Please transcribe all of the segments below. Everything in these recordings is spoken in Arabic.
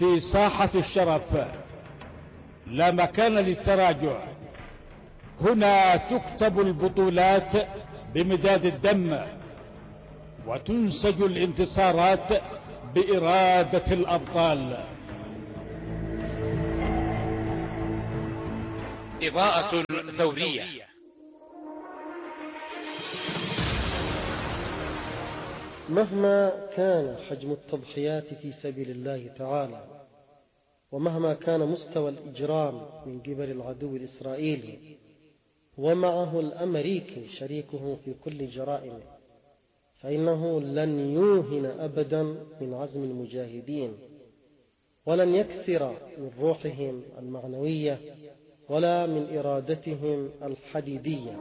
في ساحة الشرف لا مكان للتراجع. هنا تكتب البطولات بمداد الدم، وتنسج الانتصارات بإرادة الأبطال. إضاءة ثورية. مهما كان حجم التضحيات في سبيل الله تعالى، ومهما كان مستوى الإجرام من قبل العدو الإسرائيلي، ومعه الأمريكي شريكه في كل جرائمه، فإنه لن يوهن أبدا من عزم المجاهدين، ولن يكسر من روحهم المعنوية ولا من إرادتهم الحديدية.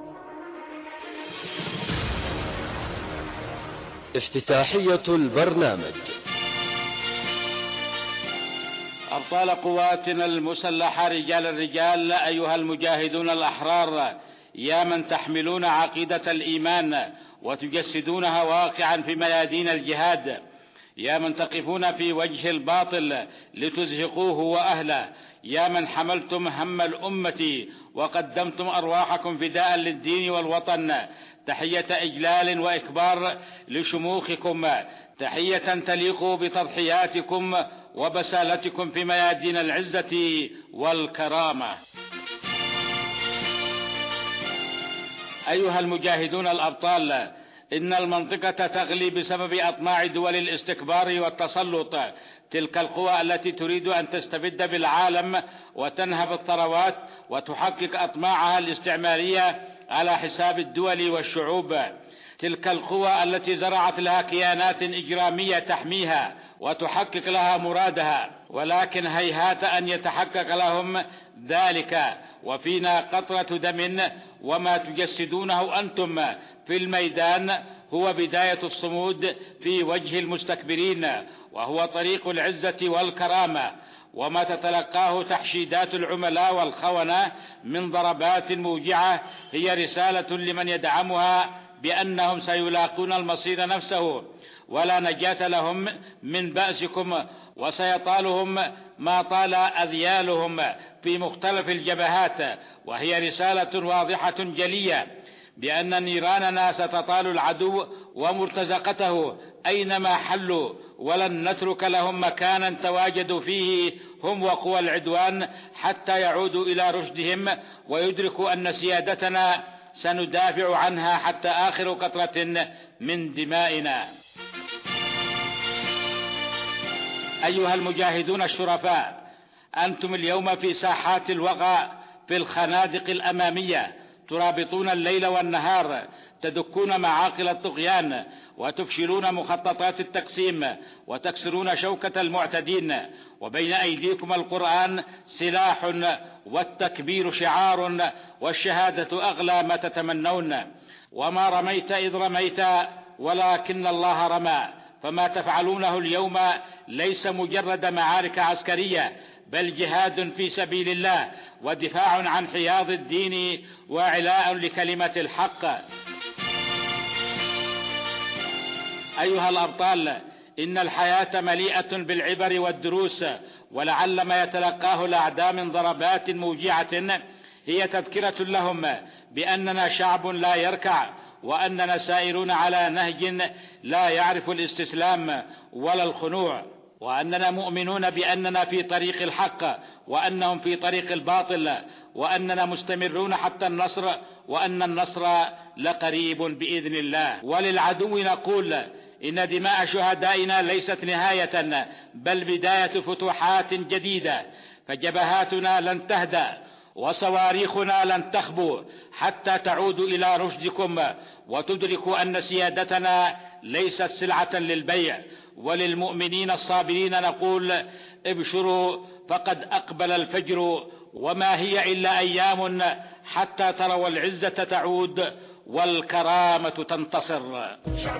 افتتاحية البرنامج. أبطال قواتنا المسلحة، رجال الرجال، أيها المجاهدون الأحرار، يا من تحملون عقيدة الإيمان وتجسدونها واقعا في ميادين الجهاد، يا من تقفون في وجه الباطل لتزهقوه وأهله، يا من حملتم هم الأمة وقدمتم أرواحكم فداء للدين والوطن، تحية إجلال وإكبار لشموخكم، تحية تليق بتضحياتكم وبسالتكم في ميادين العزة والكرامة. أيها المجاهدون الأبطال، إن المنطقة تغلي بسبب أطماع دول الاستكبار والتسلط، تلك القوى التي تريد أن تستبد بالعالم وتنهب الثروات وتحقق أطماعها الاستعمارية على حساب الدول والشعوب، تلك القوى التي زرعت لها كيانات إجرامية تحميها وتحقق لها مرادها، ولكن هيهات أن يتحقق لهم ذلك، وفينا قطرة دم، وما تجسدونه أنتم في الميدان هو بداية الصمود في وجه المستكبرين، وهو طريق العزة والكرامة، وما تتلقاه تحشيدات العملاء والخونة من ضربات موجعة هي رسالة لمن يدعمها بأنهم سيلاقون المصير نفسه، ولا نجاة لهم من بأسكم، وسيطالهم ما طال أذيالهم في مختلف الجبهات، وهي رسالة واضحة جلية بأن نيراننا ستطال العدو ومرتزقته أينما حلوا، ولن نترك لهم مكانا تواجدوا فيه هم وقوى العدوان حتى يعودوا إلى رشدهم ويدركوا أن سيادتنا سندافع عنها حتى آخر قطرة من دمائنا. أيها المجاهدون الشرفاء، أنتم اليوم في ساحات الوغى في الخنادق الأمامية، ترابطون الليل والنهار، تدكون معاقل الطغيان، وتفشلون مخططات التقسيم، وتكسرون شوكة المعتدين، وبين أيديكم القرآن سلاح، والتكبير شعار، والشهادة أغلى ما تتمنون. وما رميت إذ رميت ولكن الله رمى، فما تفعلونه اليوم ليس مجرد معارك عسكرية، بل جهاد في سبيل الله، ودفاع عن حياض الدين، وإعلاء لكلمة الحق. أيها الأبطال، إن الحياة مليئة بالعبر والدروس، ولعل ما يتلقاه الأعداء من ضربات موجعة هي تذكرة لهم بأننا شعب لا يركع، وأننا سائرون على نهج لا يعرف الاستسلام ولا الخنوع، وأننا مؤمنون بأننا في طريق الحق وأنهم في طريق الباطل، وأننا مستمرون حتى النصر، وأن النصر لقريب بإذن الله. وللعدو نقول إن دماء شهدائنا ليست نهاية، بل بداية فتوحات جديدة، فجبهاتنا لن تهدأ وصواريخنا لن تخبو حتى تعودوا إلى رشدكم وتدركوا أن سيادتنا ليست سلعة للبيع. وللمؤمنين الصابرين نقول: ابشروا فقد أقبل الفجر، وما هي إلا أيام حتى تروا العزة تعود والكرامة تنتصر.